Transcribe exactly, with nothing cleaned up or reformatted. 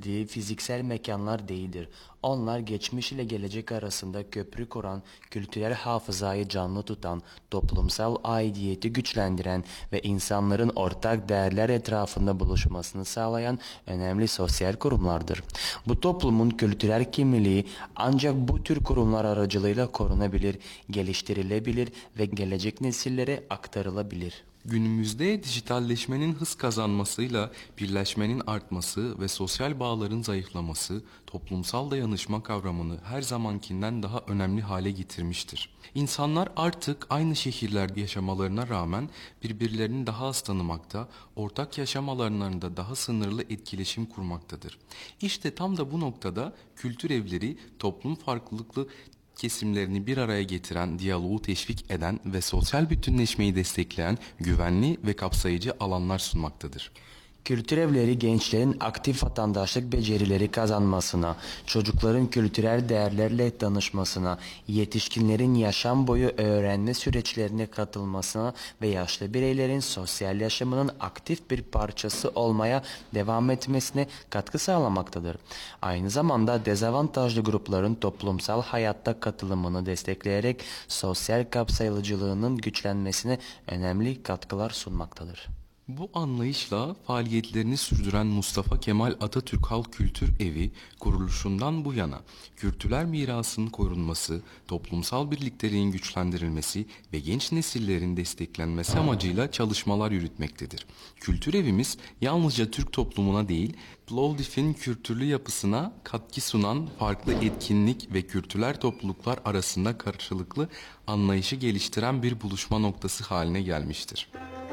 edildiği fiziksel mekanlar değildir. Onlar geçmiş ile gelecek arasında köprü kuran, kültürel hafızayı canlı tutan, toplumsal aidiyeti güçlendiren ve insanların ortak değerler etrafında buluşmasını sağlayan önemli sosyal kurumlardır. Bu toplumun kültürel kimliği ancak bu tür kurumlar aracılığıyla korunabilir, geliştirilebilir ve gelecek nesillere aktarılabilir. Günümüzde dijitalleşmenin hız kazanmasıyla birleşmenin artması ve sosyal bağların zayıflaması toplumsal dayanışma kavramını her zamankinden daha önemli hale getirmiştir. İnsanlar artık aynı şehirlerde yaşamalarına rağmen birbirlerini daha az tanımakta, ortak yaşam alanlarında daha sınırlı etkileşim kurmaktadır. İşte tam da bu noktada kültür evleri toplum farklılıklı kesimlerini bir araya getiren, diyaloğu teşvik eden ve sosyal bütünleşmeyi destekleyen güvenli ve kapsayıcı alanlar sunmaktadır. Kültür evleri gençlerin aktif vatandaşlık becerileri kazanmasına, çocukların kültürel değerlerle tanışmasına, yetişkinlerin yaşam boyu öğrenme süreçlerine katılmasına ve yaşlı bireylerin sosyal yaşamının aktif bir parçası olmaya devam etmesine katkı sağlamaktadır. Aynı zamanda dezavantajlı grupların toplumsal hayatta katılımını destekleyerek sosyal kapsayıcılığının güçlenmesine önemli katkılar sunmaktadır. Bu anlayışla faaliyetlerini sürdüren Mustafa Kemal Atatürk Halk Kültür Evi kuruluşundan bu yana kültürel mirasının korunması, toplumsal birlikteliğin güçlendirilmesi ve genç nesillerin desteklenmesi amacıyla çalışmalar yürütmektedir. Kültür evimiz yalnızca Türk toplumuna değil, Plovdiv'in kültürlü yapısına katkı sunan farklı etkinlik ve kültürel topluluklar arasında karşılıklı anlayışı geliştiren bir buluşma noktası haline gelmiştir.